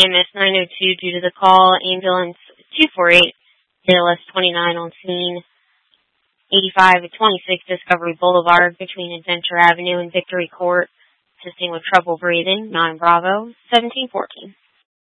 EMS 902 due to the call. Ambulance 248, ALS 29 on scene. 85 at 26 Discovery Boulevard between Adventure Avenue and Victory Court, assisting with trouble breathing. 9 Bravo, 1714.